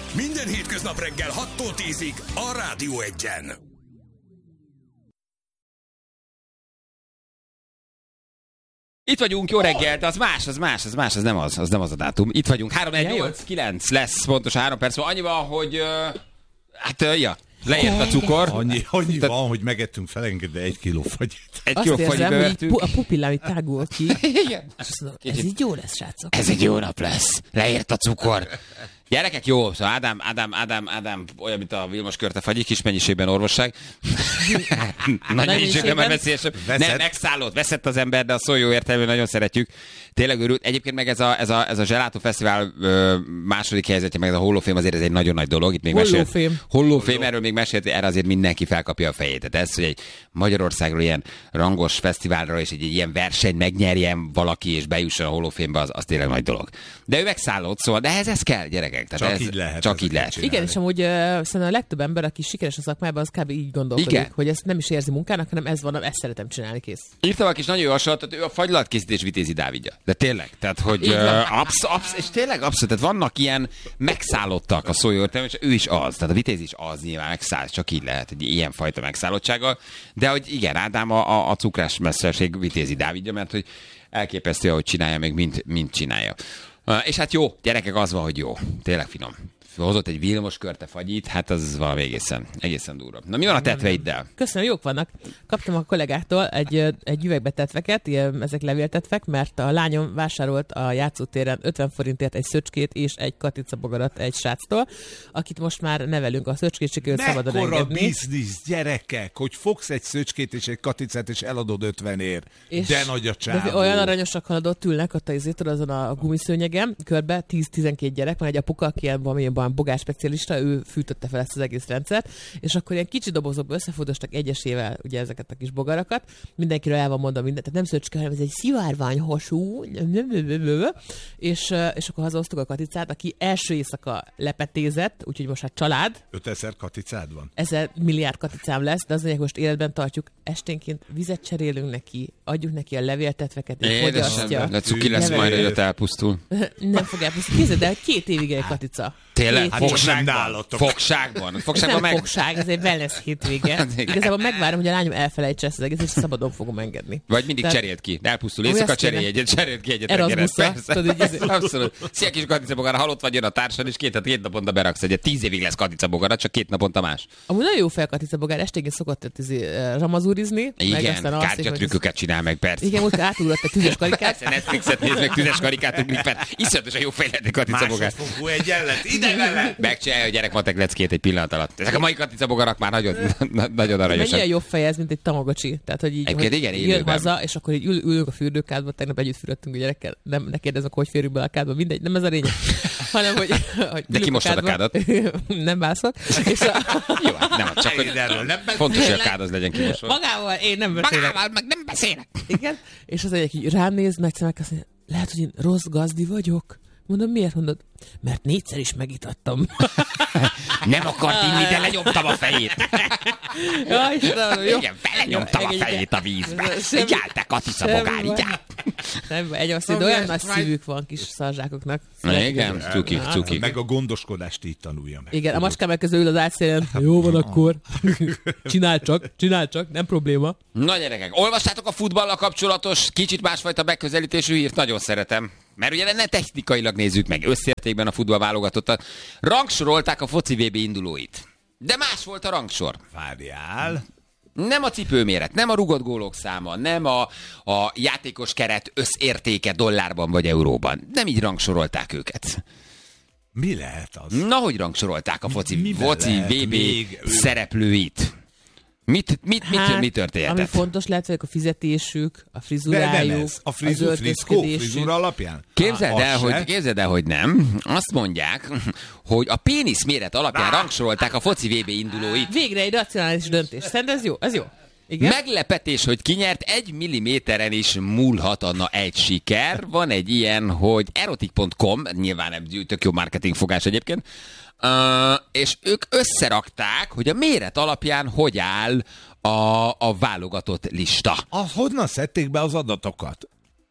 Minden hétköznap reggel 6-tól 10-ig a Rádió 1-en. Itt vagyunk, jó reggelt, az nem az a dátum. Itt vagyunk, 3-1-8-9 lesz pontosan 3 perc. Annyiban, hogy leért a cukor. Annyi van, hogy megettünk felengedve 1 kiló fagyit. Azt érzem, hogy a pupillám itt tágul ki. Igen. Azt mondom, ez így jó lesz, srácok. Ez egy jó nap lesz. Leért a cukor. Gyerekek, jó, szóval Ádám olyan, mint a Vilmos Körte fagyi, kis mennyiségben orvosság. Nagy mennyiségben, mert veszélyesebb. Nem, megszállott, veszett az ember, de a szó jó értelmű, nagyon szeretjük. Tényleg örült. Egyébként meg ez a Gelato Fesztivál második helyzetje, meg ez a Hall of Fame azért ez egy nagyon nagy dolog. Itt még Hall of Fame, erről még mesélt, erre azért mindenki felkapja a fejét. Tehát ez, hogy egy Magyarországról ilyen rangos fesztiválra és egy ilyen verseny megnyerjen valaki és bejusson a Hall of Fame-be, az tényleg nagy dolog. De ő megszállott, szóval, de ehhez ez kell, gyerekek. Csak így lehet. Igen, és amúgy szerintem a legtöbb ember, aki sikeres a szakmában, az kb. Így gondolkodik, igen, hogy ezt nem is érzi munkának, hanem ez van, ezt szeretem csinálni, kész. Írtam a kis nagyon jó hasonlatot, ő a fagylatkészítés Vitézi Dávidja. De tényleg, tehát hogy és tényleg abszolút, tehát vannak ilyen megszállottak a szó jó értelmű, és ő is az, tehát a Vitéz is az nyilván megszáll, csak így lehet, egy ilyen fajta megszállottsággal. De hogy igen, Ádám a cukrás mesterség Vitézi Dávidja, mert hogy elképesztő, ahogy csinálja, még mint csinálja. És hát jó, gyerekek, az van, hogy jó. Tényleg finom. Hozott egy Vilmos Körte fagyit, hát az valami egészen durva. Na mi van a tetveiddel? Köszönöm, jók vannak. Kaptam a kollégától egy üvegbe tetveket, ezek levéltetvek, mert a lányom vásárolt a játszótéren 50 forintért egy szöcskét és egy katicabogarat egy sráctól, akit most már nevelünk, a szöcskét sikerült szabadon engedni. Mekkora biznisz, gyerekek, hogy fogsz egy szöcskét és egy katicát és eladod 50-ért. De nagy a csávó. Olyan aranyosak haladott, ülnek ott azon a gumiszőnyegen, körbe 10-12 gyerek, van egy apuka, aki ilyen bogás specialista, ő fűtötte fel ezt az egész rendszert, és akkor ilyen kicsi dobozokba összefordostak egyesével ugye ezeket a kis bogarakat, mindenkiről el van mondva mindent, tehát nem szöcske, hanem ez egy szivárványhasú, és akkor hazahoztuk a katicát, aki első éjszaka lepetézett, úgyhogy most hát család. 5000 katicád van? 1000 milliárd katicám lesz, de az mondják, most életben tartjuk, esténként vizet cserélünk neki, adjuk neki a levéltetveket, és fogyasztja. De cuki lesz majd, hogy ott elpusztul. Nem fog elpusztulni. Kézzel, de 2 évig egy katica. Tényleg? Fogságban. Fogságban meg... fogság, ez egy wellness hétvége. Igazából megvárom, hogy a lányom elfelejtse ezt az egész, és szabadon fogom engedni. Vagy mindig cserélt ki. Elpusztul éjszaka, cserélt ki egyet. Erasmusra. Abszolút. Szia kis katicabogara, halott vagy jön a társad, és 2 naponta beraksz egyet. 10 évig lesz katicabogara, csak 2 naponta más. Amúgy nagyon jó fel katicabogár, esténként szokott ramazúrizni. Igen, kártyatrükköket csinál meg, persze. Igen, most átugrott egy tüzes karikát. Netflixet néz meg, tüzes karikát ugrik fel. Iszonyatosan jó fejlett katicabogár. Másodfokú egyenlet, ide vele! Megcsinálja a gyerek matek leckét egy pillanat alatt. Ezek a mai katicabogarak már nagyon aranyosak. Mennyire jobb fej ez, mint egy tamagocsi. Tehát, hogy így jön haza, és akkor így ülünk a fürdőkádba, tegnap együtt fürödtünk a gyerekkel. Nem, ne kérdezzek, hogy férjük bele a kádba, mindegy, nem ez a lényeg. Hanem, hogy de kimostad a kádat? Nem válaszol. Jó, nem, csak hogy fontos, hogy a kád az legyen kimosva. Magával én nem beszélek. Magával meg nem beszélek. Igen, és az egyik így rám néz, nagy szemek, azt mondja, lehet, hogy én rossz gazdi vagyok. Mondom, miért mondod? Mert 4-szer is megitattam. Nem akart inni, de lenyomtam a fejét. Ja, Istenem, jó. Igen, belenyomtam a fejét a vízbe. Így áll, te katicabogár, így áll. Nem, de olyan nagy szívük van kis szarzsákoknak. Igen, cuki. Meg a gondoskodást így tanulja meg. Igen, a macskám meg közül ül az átszélen. Jó van akkor. Csinálj csak, nem probléma. Na gyerekek, olvastátok a futballal kapcsolatos, kicsit másfajta megközelítésű hírt? Nagyon szeretem. Mert ugye ne technikailag nézzük meg, összértékben a futballválogatottat. Rangsorolták a foci VB indulóit. De más volt a rangsor. Várjál. Nem a cipőméret, nem a rugott gólok száma, nem a játékos keret összértéke dollárban vagy euróban. Nem így rangsorolták őket. Mi lehet az? Na, hogy rangsorolták a foci VB szereplőit? Mi történhet? Ami fontos lehet, hogy a fizetésük, a frizurájuk, a frizura alapján? Képzeld el, hogy nem. Azt mondják, hogy a pénisz méret alapján rangsorolták a foci VB indulóit. Végre egy racionális döntés. Szerintem ez jó. Igen? Meglepetés, hogy kinyert, 1 milliméteren is múlhat egy siker. Van egy ilyen, hogy erotic.com, nyilván tök jó marketingfogás egyébként, és ők összerakták, hogy a méret alapján hogy áll a válogatott lista. Honnan szedték be az adatokat?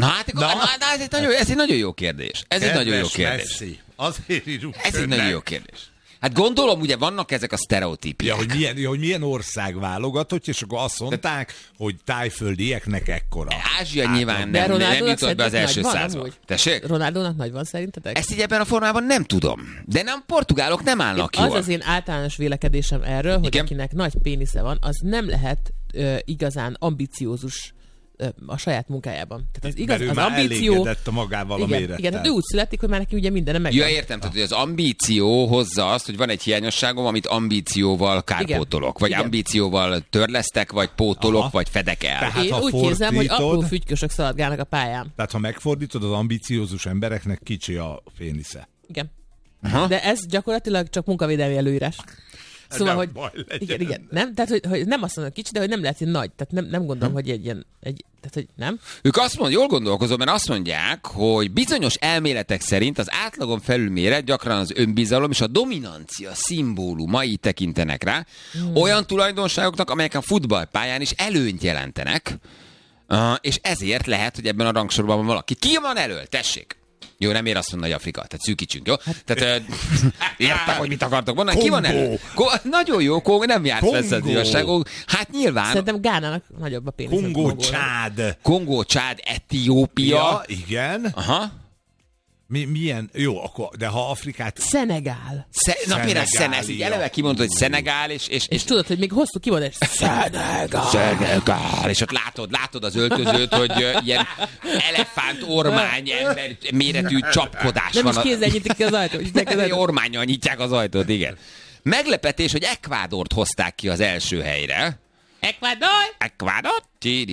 Ez egy nagyon jó kérdés. Ez egy nagyon jó kérdés. Messi. Azért írunk. Ez egy nagyon jó kérdés. Hát gondolom, ugye vannak ezek a sztereotípiák. Ja, hogy milyen ország válogatott, és akkor azt mondták, hogy tájföldieknek ekkora. Ázsia nyilván nem jutott be az első százba. Tessék? Ronaldónak nagy van szerintetek? Ezt így ebben a formában nem tudom. De nem, portugálok nem állnak jól. Az az én általános vélekedésem erről, hogy akinek nagy pénisze van, az nem lehet igazán ambiciózus a saját munkájában. Tehát az igaz, mert ő az már ambíció... elégedett a magával a mérettel. Igen, tehát ő úgy születik, hogy már neki ugye mindenre megvan. Ja, értem, tehát hogy az ambíció hozza azt, hogy van egy hiányosságom, amit ambícióval kárpótolok, vagy ambícióval törlesztek, vagy pótolok, vagy fedek el. Tehát, én úgy képzelem, hogy apró fügykösök szaladgálnak a pályán. Tehát ha megfordítod, az ambiciózus embereknek kicsi a pénisze. Igen. Aha. De ez gyakorlatilag csak munkavédelmi előírás. Szóval, hogy igen, nem? Tehát, hogy nem azt mondom kicsi, de hogy nem lehet nagy. Tehát nem gondolom, hogy egy ilyen, tehát, hogy nem. Ők azt mondják, jól gondolkozom, mert azt mondják, hogy bizonyos elméletek szerint az átlagon felülméret gyakran az önbizalom és a dominancia szimbólumai tekintenek rá. Olyan tulajdonságoknak, amelyek a futballpályán is előnyt jelentenek, és ezért lehet, hogy ebben a rangsorban van valaki. Ki van elől? Tessék! Jó, nem ér azt mondani, hogy Afrika, tehát szűkítsünk, jó? Tehát értem, hogy mit akartok mondani. Ki van elő? Nagyon jó, nem jársz veszed igazságok. Hát nyilván... Szerintem Gánának nagyobb a pénisz. Kongó, Csád, Etiópia. Ja, igen. Aha. Milyen? Jó, akkor, de ha Afrikát... Szenegál. Például Szenegál. Így eleve kimondod, hogy Szenegál, és tudod, hogy még hosszú kimondás. Szenegál. És ott látod az öltözőt, hogy ilyen elefánt ormány ember méretű csapkodás nem van. Nem is kézzel nyitik ki az ajtót. Ormánnyal nyitják az ajtót, igen. Meglepetés, hogy Ekvádort hozták ki az első helyre. Ekvádor?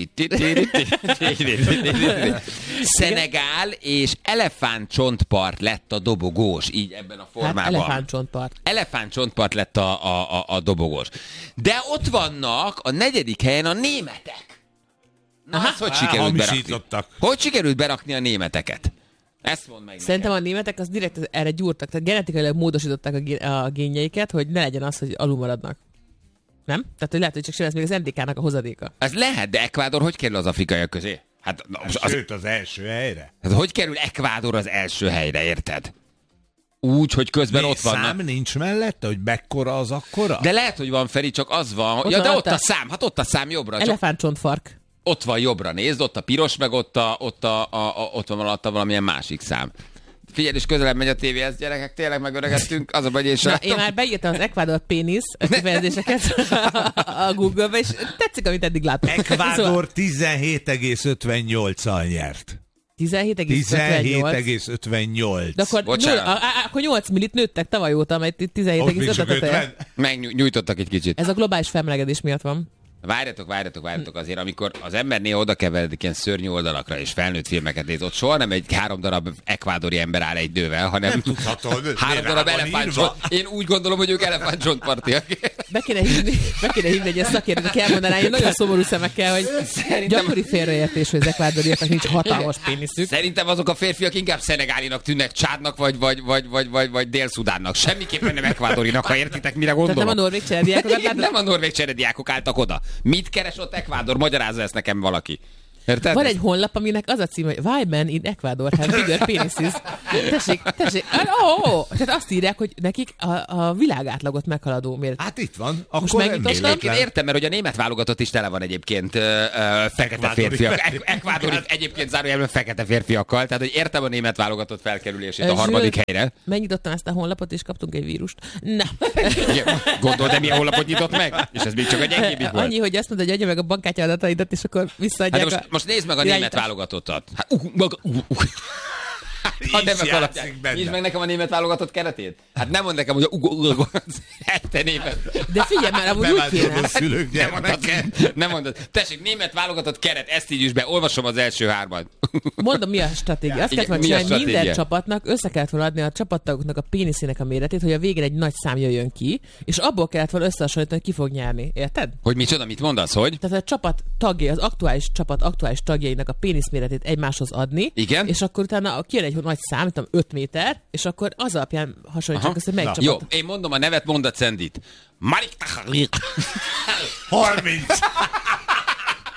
Szenegál és elefántcsontpart lett a dobogós, így ebben a formában. Hát Elefántcsontpart lett a dobogós. De ott vannak a 4. helyen a németek. Na, hogy sikerült berakni? Hogy sikerült berakni a németeket? Ezt mondd meg. Szerintem a németek az direkt erre gyúrtak, tehát genetikailag módosították a génjeit, hogy ne legyen az, hogy alul maradnak. Nem? Tehát, hogy lehet, hogy csak sem ez még az NDK-nak a hozadéka. Ez lehet, de Ekvádor hogy kerül az afrikaiak közé? Hát, sőt, az első helyre. Hát hogy kerül Ekvádor az első helyre, érted? Úgy, hogy közben ott vannak. Szám nincs mellette, hogy mekkora az akkora? De lehet, hogy van, Feri, csak az van. Ott ja, van de ott a szám, hát ott a szám jobbra. Elefántcsontfark. Ott van jobbra, nézd, ott a piros, meg ott van alatta valamilyen másik szám. Figyelj, és közelebb megy a tévéhez, gyerekek, tényleg megöregedtünk, az a baj, és... Én már beírtam az Ekvádor pénisz kifejezéseket a Google-be, és tetszik, amit eddig látom. Ekvádor 17,58-al nyert. 17,58. De akkor 8 millit nőttek tavaly óta, amely 17,5. Megnyújtottak egy kicsit. Ez a globális felmelegedés miatt van. Várjatok azért, amikor az ember néha oda keveredik ilyen szörnyű oldalakra, és felnőtt filmeket néz, ott soha nem egy 3 darab ekvádori ember áll egy dővel, hanem nem tudhatod, 3 darab elefántcsont. Én úgy gondolom, hogy ők elefántcsontpartiak. Be kéne hívni egy szakértőt, aki elmondaná, hogy nagyon szomorú szemekkel, hogy gyakori félreértés, hogy az ekvádoriaknak nincs hatalmas péniszük. Szerintem azok a férfiak inkább szenegálinak tűnnek, Csádnak vagy Dél-Szudánnak. Semmiképpen nem ekvádorinak, ha értitek, mire gondolok. Tehát nem a norvég cserediákokat? Nem a norvég cserediákok álltak oda. Mit keres ott Ekvádor? Magyarázza ezt nekem valaki. Érted? Van egy honlap, aminek az a cím, hogy Why men in Ecuador have bigger penises. Tessék. Tehát azt írják, hogy nekik a világátlagot meghaladó méret. Hát itt van. Most megnyitottam. Értem, mert hogy a német válogatott is tele van egyébként fekete férfiak. Ekvádori egyébként zárójelben fekete férfiakkal. Tehát, hogy értem a német válogatott felkerülését a 3. helyre. Megnyitottam ezt a honlapot, és kaptunk egy vírust. Na. Gondold, de milyen honlapot nyitott meg? És ez még csak a gyengébbik volt. Annyi, hogy azt mondod, hogy adja meg a bankkártya adataidat, és akkor visszaadják. Hát most nézd meg a német válogatottat. Nézd meg nekem a német válogatott keretét. Hát nem mondd nekem, hogy te német. De figyelj már, amúgy úgy kéne. Nem mondod. Tessék, német válogatott keret, ezt így is be, olvasom az első 3-at. Mondom, mi a stratégia. Azt kellett volna csinálni, minden csapatnak össze kellett volna adni a csapattagoknak a péniszének a méretét, hogy a végén egy nagy szám jöjjön ki, és abból kellett volna összehasonlítani, hogy ki fog nyerni. Érted? Hogy micsoda, mit mondasz, hogy? Tehát a csapat tagjai, az aktuális csapat aktuális tagjainak a péniszméretét egymáshoz adni. Igen? És akkor utána kijön egy nagy szám, 5 méter, és akkor az alapján hasonlítsuk össze, hogy melyik csapat. Jó, én mondom a nevet, mondd a Cendit. Malik 30.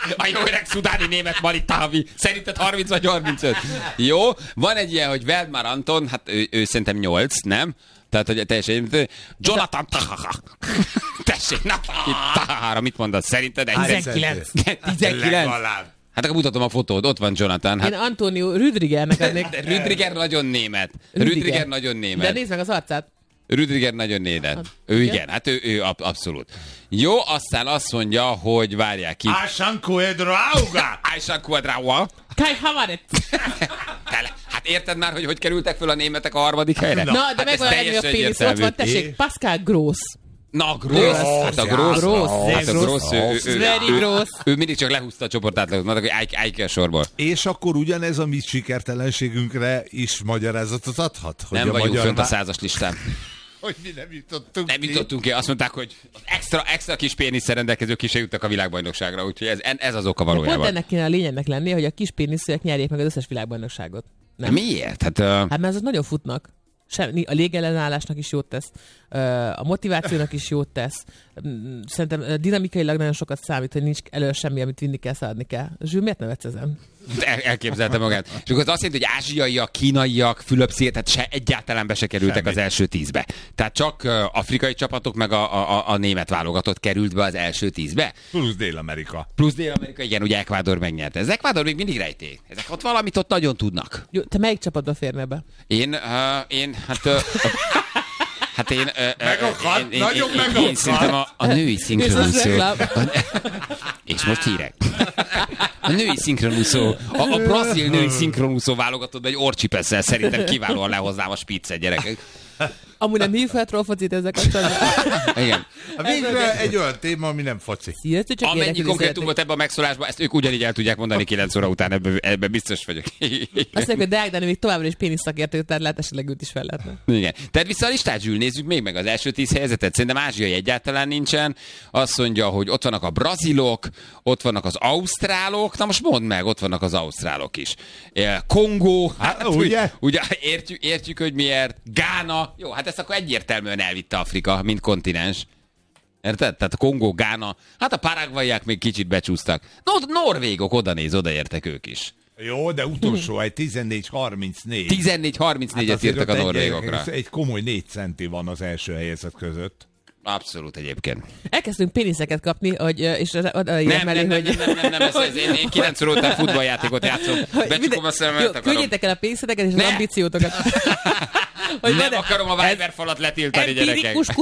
A jó öreg szudáni német Malik Tahavi. Szerinted 30 vagy 35? Jó, van egy ilyen, hogy Veldmar Anton, hát ő szerintem 8, nem? Tehát, hogy teljesen... Jonathan Tahaha. Tessék, Tahahára mit mondasz? Szerinted? 19. 19? Hát akkor mutatom a fotót, ott van Jonathan. Hát... Én Antonio Rüdigernek adnék. De Rüdiger nagyon német. Rüdiger nagyon német. De nézd meg az arcát. Rüdiger nagyon német. Ő igen, hát ő abszolút. Jó, aztán azt mondja, hogy várják ki. Ásan Cuedrauga! Ásan Cuedrauga! Kai Havertz! Hát érted már, hogy kerültek föl a németek a harmadik helyre? Na, de meg van egy a pénisz, ott van, tessék, Pascal Gross. Na, Gross. Hát a Gross. Ő mindig csak lehúzta a csoportátlagot, mondták, hogy állj ki a sorból. És akkor ugyanez a mi sikertelenségünkre is magyarázatot adhat? Hogy nem vagyunk fönt a 100-as listán. Hogy mi nem jutottunk ki. Nem jutottunk ki. Azt mondták, hogy extra kis pénisszel rendelkezők ki se jutottak a világbajnokságra. Úgyhogy ez az oka valójában. Pont ennek kéne a lényegnek lenni, hogy a kis péniszűek nyerjék meg az összes világbajnokságot. Nem? Miért? Hát mert azok nagyon futnak. A légellenállásnak is jót tesz, a motivációnak is jót tesz. Szerintem dinamikailag nagyon sokat számít, hogy nincs elő semmi, amit vinni kell, szaladni kell. Zsül, miért nevetsz ezen? Elképzelte magát. És akkor az azt jelenti, hogy ázsiaiak, kínaiak, Fülöp-szigetek egyáltalán be se kerültek az első 10-be. Tehát csak afrikai csapatok meg a német válogatott került be az első 10-be. Plusz Dél-Amerika. Igen, ugye Ecuador megnyerte. Ez Ecuador még mindig rejtély. Ezek ott valamit ott nagyon tudnak. Jó, te melyik csapatba férne be? Én szerintem a női szinkronúszó. És most hírek. A női szinkronúszó, a brazil női szinkronúszó válogatott, egy orcsipesszel szerintem kiválóan lehoznám a spiccet, gyerekek. Amúgy nem hív fel trollfocit ezzel kapcsolatban. Igen. Végre egy olyan téma, ami nem foci. Amennyi konkrétum volt ebben a megszólásban, ezt ők ugyanígy el tudják mondani 9 óra után, ebben biztos vagyok. Azt mondjuk, hogy Deák Dani még továbbra is pénisz szakértő, tehát lehet esetleg őt is fel lehetne. Igen. Tehát vissza a listát, Zsül, nézzük még meg az első 10 helyzetet. Szerintem ázsiai egyáltalán nincsen. Azt mondja, hogy ott vannak a brazilok, ott vannak az ausztrálok. Na most mondd meg, ott vannak az ausztrálok is. Kongó, hát ugye értjük, hogy miért. Gána. Jó, hát ezt akkor egyértelműen elvitte Afrika, mint kontinens. Érted? Tehát a Kongó, Gána, hát a paraguayák még kicsit becsúsztak. Norvégok, odaértek ők is. Jó, de utolsó egy 14-34. 14-34-et írtak a norvégokra. Egy komoly 4 centi van az első helyezett között. Abszolút egyébként. Elkezdtünk péniszeket kapni, és én 9 óra után futballjátékot játszom. Becsukom a szememet, akarom. Küldjétek el a péniszeteket és az ambíciótokat. Nem akarom a Viber falat letiltani, gyerekek.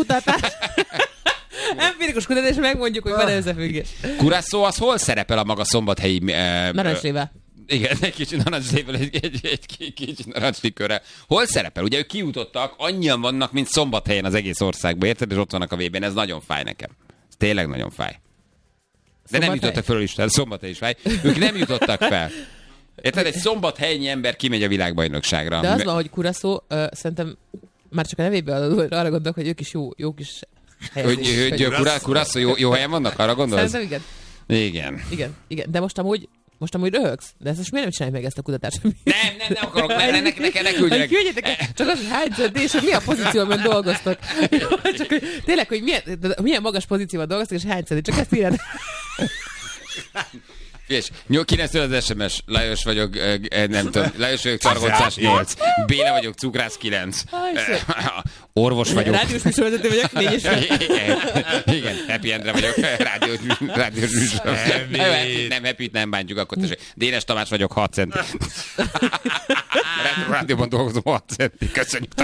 Empirikus kutatás, megmondjuk, hogy van-e összefüggés. Curaçao az hol szerepel a maga szombathelyi... Narancslével. Igen, egy kicsit narancslével, egy kicsit narancslikőre. Hol szerepel? Ugye ők kijutottak, annyian vannak, mint Szombathelyen az egész országban, érted? És ott vannak a VB-n, ez nagyon fáj nekem. Ez tényleg nagyon fáj. De nem jutottak föl is, Szombathely is fáj. Ők nem jutottak fel. Érted? Egy szombathelyi ember kimegy a világbajnokságra. De az van, hogy Curaçao, szerintem már csak a nevében arra gondolok, hogy ők is jók is helyezés. Hogy Curaçao jó helyen vannak? Arra gondolsz? Szerintem igen. Igen. De most amúgy röhögsz? De ezt most miért nem csinálj meg ezt a kutatást? Nem akarok, ne küldjenek. Küldjetek, csak az, hogy hány centi, és hogy milyen pozícióban dolgoztak. Tényleg, hogy milyen magas pozícióban dolgoztak, és hány centi, csak ezt írjad. És 9 az SMS, Lajos vagyok, nem tudom, Lajos vagyok, Targoncás 8, Béla vagyok, Cukrász 9, orvos vagyok. Rádiós műsorvezető vagyok, 4 Igen, Happy Endre vagyok, rádiós műsor. Nem, Happy-t nem bántjuk, akkor tessék. Dénes Tamás vagyok, 6 centi. Retro rádióban dolgozom, 6 centi. Köszönjük.